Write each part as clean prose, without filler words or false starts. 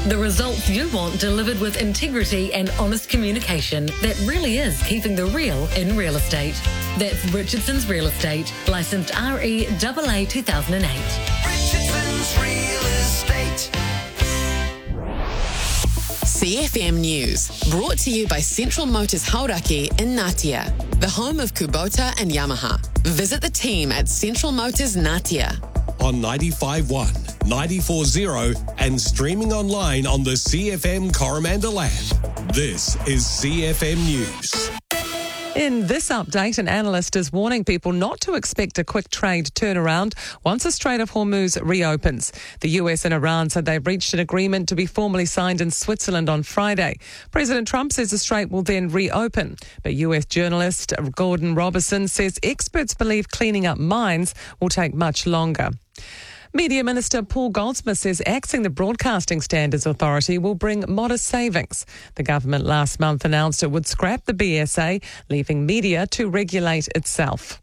The results you want delivered with integrity and honest communication that really is keeping the real in real estate. That's Richardson's Real Estate, licensed REAA 2008. Richardson's Real Estate. CFM News, brought to you by Central Motors Hauraki in Ngatea, the home of Kubota and Yamaha. Visit the team at Central Motors Ngatea. On 95.1, 94.0 and streaming online on the CFM Coromandel app. This is CFM News. In this update, an analyst is warning people not to expect a quick trade turnaround once the Strait of Hormuz reopens. The US and Iran said they've reached an agreement to be formally signed in Switzerland on Friday. President Trump says the strait will then reopen. But US journalist Gordon Robertson says experts believe cleaning up mines will take much longer. Media Minister Paul Goldsmith says axing the Broadcasting Standards Authority will bring modest savings. The government last month announced it would scrap the BSA, leaving media to regulate itself.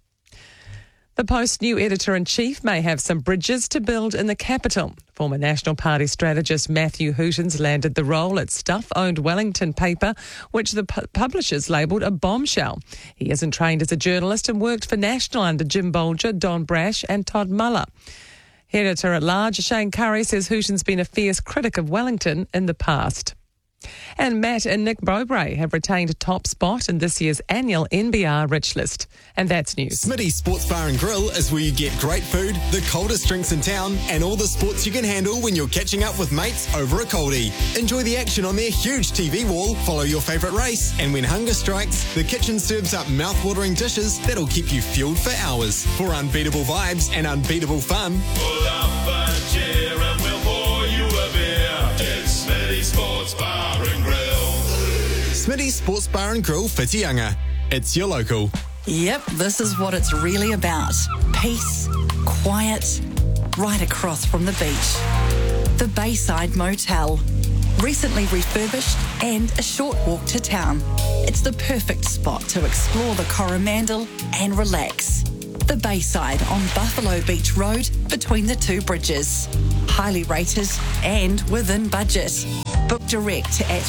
The Post's new editor-in-chief may have some bridges to build in the capital. Former National Party strategist Matthew Hootens landed the role at Stuff-owned Wellington paper, which the publishers labelled a bombshell. He isn't trained as a journalist and worked for National under Jim Bolger, Don Brash and Todd Muller. Editor-at-large Shane Curry says Hooten's been a fierce critic of Wellington in the past. And Matt and Nick Bowbray have retained a top spot in this year's annual NBR Rich List. And that's news. Smitty's Sports Bar and Grill is where you get great food, the coldest drinks in town, and all the sports you can handle when you're catching up with mates over a coldie. Enjoy the action on their huge TV wall, follow your favourite race, and when hunger strikes, the kitchen serves up mouth-watering dishes that'll keep you fueled for hours. For unbeatable vibes and unbeatable fun, pull up a chair and we'll pour you a beer. It's Smitty's Sports Bar and Grill. Smitty's Sports Bar and Grill, Whitianga. It's your local. Yep, this is what it's really about. Peace, quiet, right across from the beach. The Bayside Motel. Recently refurbished and a short walk to town. It's the perfect spot to explore the Coromandel and relax. The Bayside on Buffalo Beach Road between the two bridges. Highly rated and within budget. Book direct at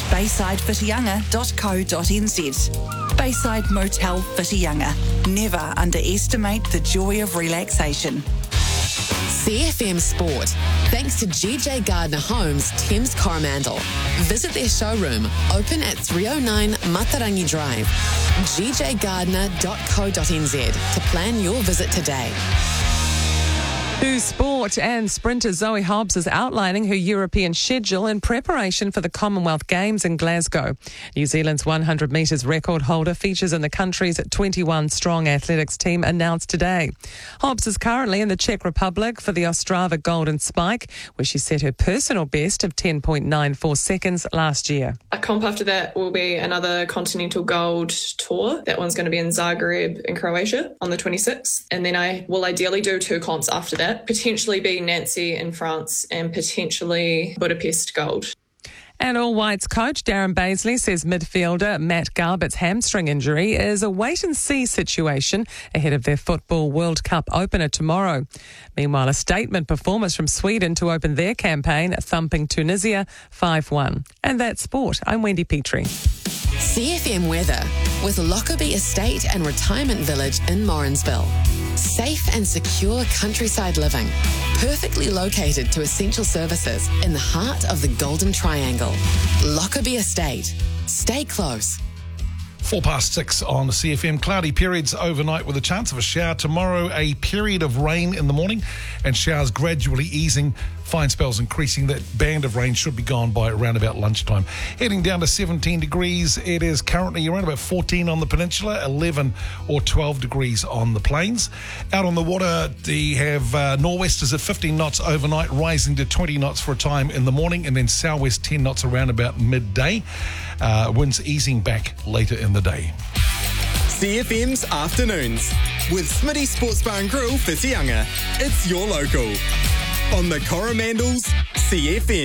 baysidewhitianga.co.nz. Bayside Motel Whitianga. Never underestimate the joy of relaxation. CFM Sport, thanks to GJ Gardner Homes, Thames Coromandel. Visit their showroom, open at 309 Matarangi Drive. gjgardner.co.nz to plan your visit today. To sport, and sprinter Zoe Hobbs is outlining her European schedule in preparation for the Commonwealth Games in Glasgow. New Zealand's 100 metres record holder features in the country's 21-strong athletics team announced today. Hobbs is currently in the Czech Republic for the Ostrava Golden Spike, where she set her personal best of 10.94 seconds last year. A comp after that will be another Continental Gold Tour. That one's going to be in Zagreb in Croatia on the 26th. And then I will ideally do 2 comps after that. Potentially be Nancy in France and potentially Budapest Gold. And All Whites coach Darren Baisley says midfielder Matt Garbutt's hamstring injury is a wait-and-see situation ahead of their Football World Cup opener tomorrow. Meanwhile, a statement performance from Sweden to open their campaign, thumping Tunisia 5-1. And that's sport. I'm Wendy Petrie. CFM weather with Lockerbie Estate and Retirement Village in Morrinsville. Safe and secure countryside living, perfectly located to essential services in the heart of the Golden Triangle. Lockerbie Estate. Stay close. 6:04 on the CFM. Cloudy periods overnight with a chance of a shower. Tomorrow, a period of rain in the morning and showers gradually easing. Fine spells increasing. That band of rain should be gone by around about lunchtime. Heading down to 17 degrees. It is currently around about 14 on the peninsula, 11 or 12 degrees on the plains. Out on the water, they have nor'westers at 15 knots overnight, rising to 20 knots for a time in the morning, and then southwest 10 knots around about midday. Winds easing back later in the day. CFM's Afternoons with Smitty Sports Bar and Grill, Whitianga. It's your local. On the Coromandel's CFM.